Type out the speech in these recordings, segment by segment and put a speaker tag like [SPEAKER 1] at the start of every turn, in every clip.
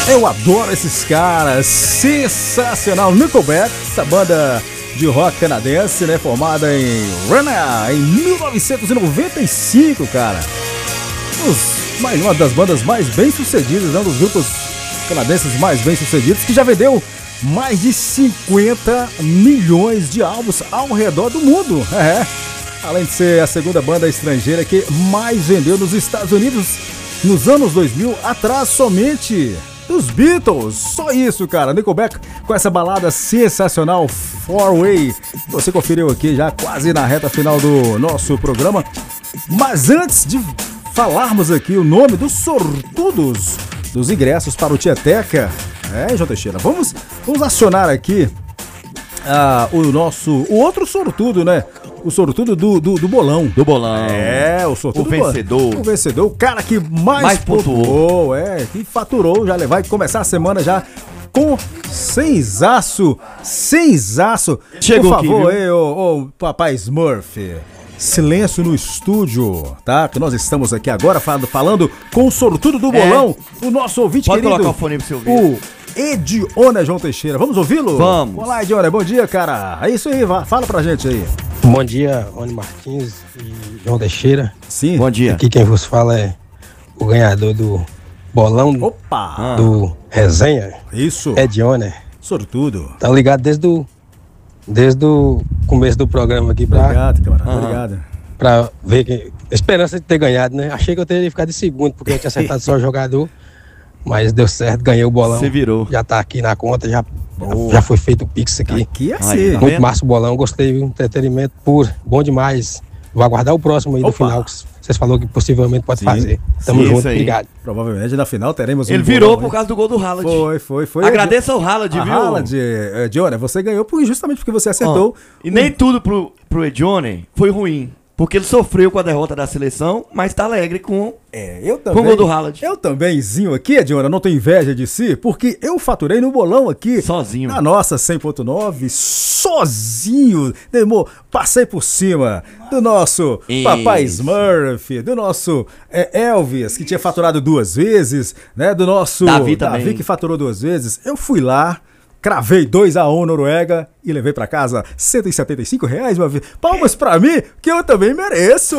[SPEAKER 1] Eu adoro esses caras, sensacional. Nickelback, essa banda de rock canadense, né, formada em Rennes, em 1995, cara. Uma das bandas mais bem-sucedidas, né, um dos grupos canadenses mais bem-sucedidos, que já vendeu mais de 50 milhões de álbuns ao redor do mundo. Além de ser a segunda banda estrangeira que mais vendeu nos Estados Unidos nos anos 2000, atrás somente dos Beatles. Só isso, cara. Nickelback com essa balada sensacional, Four Way. Você conferiu aqui já quase na reta final do nosso programa. Mas antes de falarmos aqui o nome dos sortudos dos ingressos para o Tieteca, João Teixeira, vamos acionar aqui o outro sortudo, né? O sortudo do bolão. Do bolão. O sortudo. O vencedor, o cara que mais pontuou. Que faturou, já vai começar a semana já com sensaço. Chegou. Por favor, aqui, ô papai Smurf, silêncio no estúdio, tá? Que nós estamos aqui agora falando com o sortudo do bolão, o nosso ouvinte
[SPEAKER 2] Pode
[SPEAKER 1] querido.
[SPEAKER 2] Pode colocar o fone pra você ouvir.
[SPEAKER 1] Ediona João Teixeira. Vamos ouvi-lo?
[SPEAKER 2] Vamos.
[SPEAKER 1] Olá, Ediona. Bom dia, cara. É isso aí, fala pra gente aí.
[SPEAKER 3] Bom dia, Rony Martins e João Teixeira.
[SPEAKER 1] Sim.
[SPEAKER 2] Bom dia.
[SPEAKER 3] Aqui quem vos fala é o ganhador do bolão do Resenha.
[SPEAKER 1] Isso.
[SPEAKER 3] Ediona.
[SPEAKER 1] Sortudo.
[SPEAKER 3] Tá ligado desde o começo do programa aqui pra...
[SPEAKER 1] Obrigado, camarada. Obrigado.
[SPEAKER 3] Pra ver que... Esperança de ter ganhado, né? Achei que eu teria ficado em segundo, porque eu tinha acertado só o jogador. Mas deu certo, ganhei o bolão.
[SPEAKER 2] Você virou.
[SPEAKER 3] Já tá aqui na conta, já foi feito o Pix aqui.
[SPEAKER 1] Aqui é assim.
[SPEAKER 3] Muito massa o bolão, gostei, viu? Entretenimento puro, bom demais. Vou aguardar o próximo aí do final, que vocês falaram que possivelmente pode fazer. Tamo junto, obrigado.
[SPEAKER 1] Provavelmente na final teremos
[SPEAKER 2] Ele virou por causa do gol do Haaland.
[SPEAKER 1] Foi.
[SPEAKER 2] Agradeça ao Haaland, viu?
[SPEAKER 1] Haaland, Edione, você ganhou justamente porque você acertou.
[SPEAKER 2] E nem tudo pro Edione foi ruim. Porque ele sofreu com a derrota da seleção, mas tá alegre com o gol do Haaland.
[SPEAKER 1] Eu tambémzinho aqui, Ediona, não tenho inveja de si, porque eu faturei no bolão aqui.
[SPEAKER 2] Sozinho.
[SPEAKER 1] Na nossa 100.9, sozinho. Passei por cima do nosso papai Smurf, do nosso Elvis, que tinha faturado 2 vezes, né? Do nosso
[SPEAKER 2] Davi também.
[SPEAKER 1] Davi, que faturou 2 vezes. Eu fui lá, cravei 2-1 Noruega e levei pra casa R$175, meu filho. Palmas pra mim, que eu também mereço.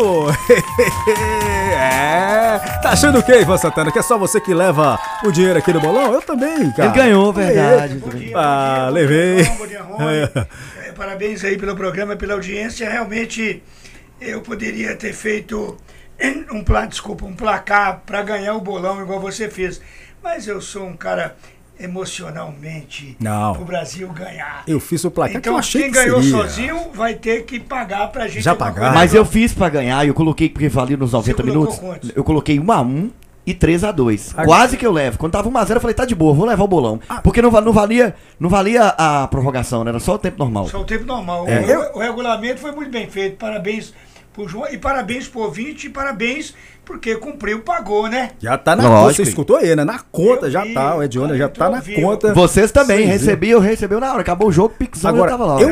[SPEAKER 1] Tá achando o quê, Ivan Santana? Que é só você que leva o dinheiro aqui no bolão? Eu também, cara.
[SPEAKER 2] Ele ganhou, verdade.
[SPEAKER 4] Bom dia,
[SPEAKER 1] levei.
[SPEAKER 4] Bom dia, Rony. Parabéns aí pelo programa, pela audiência. Realmente, eu poderia ter feito um placar pra ganhar o bolão igual você fez. Mas eu sou um cara... emocionalmente pro Brasil ganhar.
[SPEAKER 1] Eu fiz o placar
[SPEAKER 4] então,
[SPEAKER 1] que eu achei
[SPEAKER 4] quem
[SPEAKER 1] que
[SPEAKER 4] ganhou
[SPEAKER 1] seria.
[SPEAKER 4] sozinho vai ter que pagar pra gente.
[SPEAKER 1] Já pagaram?
[SPEAKER 2] Mas eu fiz pra ganhar, eu coloquei, porque valia nos 90 minutos.
[SPEAKER 4] Quantos?
[SPEAKER 2] Eu coloquei 1-1 e 3-2. Quase que eu levo. Quando tava 1-0, eu falei, tá de boa, vou levar o bolão. Porque não valia a prorrogação, né? Era só o tempo normal.
[SPEAKER 4] Só o tempo normal. O regulamento foi muito bem feito. Parabéns pro João e parabéns pro ouvinte e parabéns porque cumpriu, pagou, né?
[SPEAKER 1] Já tá na conta, você escutou aí, né? Na conta o Ediona já tá na conta.
[SPEAKER 2] Vocês também, eu recebi na hora, acabou o jogo, Pixão,
[SPEAKER 1] agora,
[SPEAKER 2] eu tava lá.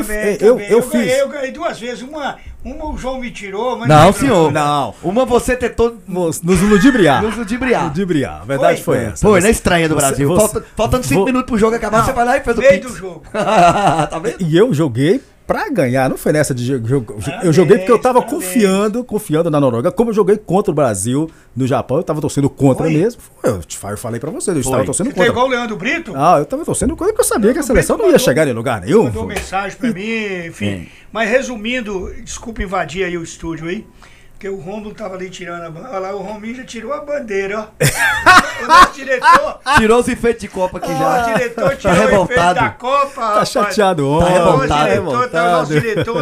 [SPEAKER 4] Eu ganhei 2 vezes, uma o João me tirou, mas
[SPEAKER 2] não, senhor. Não. Uma você tentou
[SPEAKER 1] nos ludibriar.
[SPEAKER 4] Ludibriar.
[SPEAKER 1] A verdade foi essa.
[SPEAKER 2] Foi, na estreia do Brasil. Faltando 5 minutos pro jogo acabar, você vai lá e fez o
[SPEAKER 4] Pix. Do jogo.
[SPEAKER 2] Tá vendo?
[SPEAKER 1] E eu joguei pra ganhar, não foi nessa de jogo. Eu joguei porque eu tava confiando na Noruega. Como eu joguei contra o Brasil no Japão, eu tava torcendo contra mesmo. Eu falei pra você, eu estava torcendo contra.
[SPEAKER 4] Você igual o Leandro Brito?
[SPEAKER 1] Eu tava torcendo contra porque eu sabia que a seleção não ia chegar em lugar nenhum.
[SPEAKER 4] Mandou mensagem pra mim, enfim. Mas resumindo, desculpa invadir aí o estúdio aí. Porque o Rômulo tava ali tirando a bandeira. Olha lá, o Rominho já tirou a bandeira, ó. O nosso diretor...
[SPEAKER 2] Tirou os enfeites de Copa aqui já.
[SPEAKER 4] O diretor tirou o enfeite da Copa.
[SPEAKER 1] Tá chateado
[SPEAKER 4] ontem.
[SPEAKER 1] Tá
[SPEAKER 4] o nosso diretor,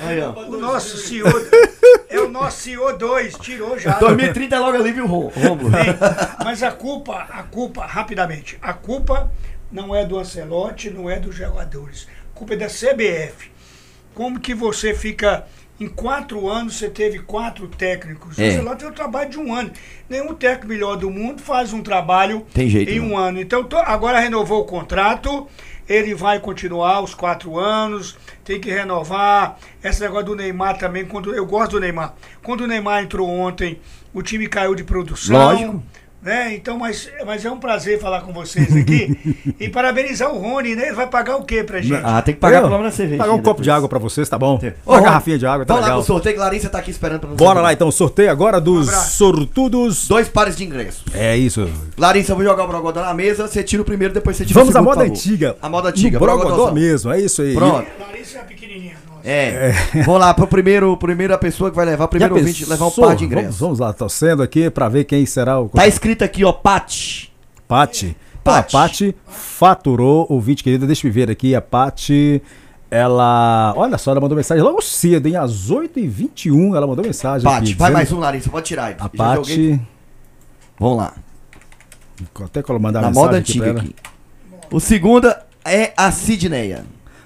[SPEAKER 4] o nosso CEO... É o nosso CEO 2, tirou já.
[SPEAKER 2] 2030 é logo ali, viu, Rômulo?
[SPEAKER 4] Mas a culpa, rapidamente, a culpa não é do Ancelotti, não é dos jogadores. A culpa é da CBF. Como que você fica... Em 4 anos você teve 4 técnicos. O Ancelotti tem o trabalho de 1 ano. Nenhum técnico melhor do mundo faz um trabalho em 1 ano. Então agora renovou o contrato, ele vai continuar os 4 anos, tem que renovar. Esse negócio do Neymar também, eu gosto do Neymar. Quando o Neymar entrou ontem, o time caiu de produção.
[SPEAKER 2] Lógico.
[SPEAKER 4] né? Então, mas é um prazer falar com vocês aqui. E parabenizar o Rony, né? Ele vai pagar o quê pra gente?
[SPEAKER 2] Tem que pagar pelo menos a cerveja.
[SPEAKER 1] Pagar um copo de água pra vocês, tá bom?
[SPEAKER 2] Ô,
[SPEAKER 1] Uma garrafinha de água, tá
[SPEAKER 2] vamos
[SPEAKER 1] legal.
[SPEAKER 2] lá pro sorteio, que Larissa tá aqui esperando pra nós.
[SPEAKER 1] Bora lá então, sorteio agora dos
[SPEAKER 4] abraço.
[SPEAKER 1] sortudos.
[SPEAKER 2] 2 pares de ingressos.
[SPEAKER 1] É isso.
[SPEAKER 2] Larissa, eu vou jogar o Brogodó na mesa, você tira o primeiro, depois você tira
[SPEAKER 1] Vamos
[SPEAKER 2] o
[SPEAKER 1] à
[SPEAKER 2] segundo,
[SPEAKER 1] moda
[SPEAKER 2] por favor.
[SPEAKER 1] antiga.
[SPEAKER 2] A moda antiga,
[SPEAKER 1] No Brogodó
[SPEAKER 2] Brogodózão.
[SPEAKER 1] mesmo, é isso aí.
[SPEAKER 2] Pronto.
[SPEAKER 4] Larissa é pequenininha. Nossa.
[SPEAKER 2] Vamos lá, primeira pessoa que vai levar, primeiro
[SPEAKER 1] Já
[SPEAKER 2] ouvinte,
[SPEAKER 1] pensou?
[SPEAKER 2] levar um par de ingressos.
[SPEAKER 1] Vamos lá, torcendo aqui pra ver quem será o...
[SPEAKER 2] Tá escrito aqui, ó, Pati.
[SPEAKER 1] Pati.
[SPEAKER 2] Pati.
[SPEAKER 1] A Pati faturou, ouvinte querida, deixa eu ver aqui, a Pati, ela, olha só, ela mandou mensagem logo cedo, hein, às 8h21 ela mandou mensagem
[SPEAKER 2] Pati,
[SPEAKER 1] aqui,
[SPEAKER 2] vai
[SPEAKER 1] dizendo-
[SPEAKER 2] mais um, Larissa, pode tirar aí.
[SPEAKER 1] A
[SPEAKER 2] Já
[SPEAKER 1] Pati,
[SPEAKER 2] joguei. Vamos lá.
[SPEAKER 1] até que ela mandar
[SPEAKER 2] Na
[SPEAKER 1] mensagem
[SPEAKER 2] moda
[SPEAKER 1] aqui pra
[SPEAKER 2] antiga
[SPEAKER 1] ela.
[SPEAKER 2] aqui. O segundo é a Sidneia.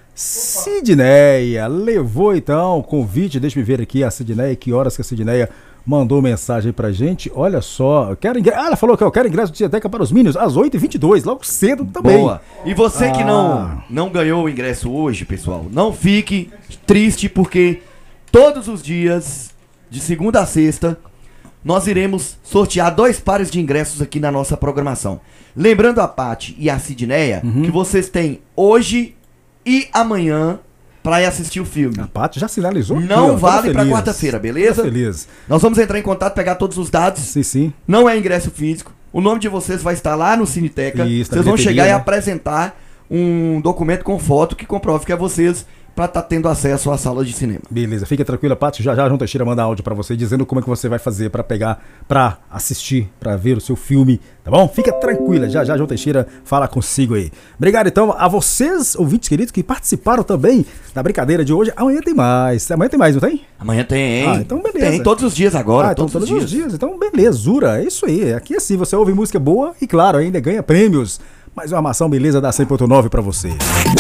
[SPEAKER 1] Sidneia, levou então o convite, deixa eu ver aqui a Sidneia, que horas que a Sidneia mandou mensagem pra gente, olha só, eu quero ingresso, ela falou que eu quero ingresso de Discoteca para os Minions, às 8h22, logo cedo também.
[SPEAKER 2] Boa. E você que
[SPEAKER 1] Ah.
[SPEAKER 2] não ganhou o ingresso hoje, pessoal, não fique triste, porque todos os dias, de segunda a sexta, nós iremos sortear 2 pares de ingressos aqui na nossa programação. Lembrando a Pati e a Sidneia que vocês têm hoje e amanhã pra ir assistir o filme.
[SPEAKER 1] A Pati já sinalizou aqui,
[SPEAKER 2] Não
[SPEAKER 1] ó,
[SPEAKER 2] vale
[SPEAKER 1] toda
[SPEAKER 2] pra
[SPEAKER 1] feliz.
[SPEAKER 2] quarta-feira, beleza?
[SPEAKER 1] Toda feliz.
[SPEAKER 2] Nós vamos entrar em contato, pegar todos os dados.
[SPEAKER 1] Sim, sim.
[SPEAKER 2] Não é ingresso físico. O nome de vocês vai estar lá no Cineteca.
[SPEAKER 1] Isso, na
[SPEAKER 2] vocês vão
[SPEAKER 1] bilheteria,
[SPEAKER 2] chegar e
[SPEAKER 1] né?
[SPEAKER 2] apresentar um documento com foto que comprove que é vocês, pra estar tendo acesso à sala de cinema.
[SPEAKER 1] Beleza, fica tranquila, Paty. Já João Teixeira manda áudio pra você dizendo como é que você vai fazer pra pegar, pra assistir, pra ver o seu filme, tá bom? Fica tranquila, já João Teixeira fala consigo aí. Obrigado então a vocês, ouvintes queridos, que participaram também da brincadeira de hoje. Amanhã tem mais. Amanhã tem mais, não tem?
[SPEAKER 2] Amanhã tem.
[SPEAKER 1] Ah, então beleza.
[SPEAKER 2] Tem todos os dias agora,
[SPEAKER 1] então
[SPEAKER 2] todos os dias.
[SPEAKER 1] Então belezura, é isso aí. Aqui assim, você ouve música boa e claro, ainda ganha prêmios. Mais uma armação beleza da 100.9 pra você.